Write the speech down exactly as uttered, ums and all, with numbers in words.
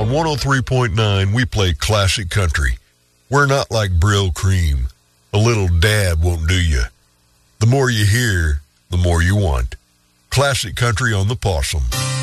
On one oh three point nine, we play classic country. We're not like Brill Cream. A little dab won't do you. The more you hear, the more you want. Classic country on the Possum.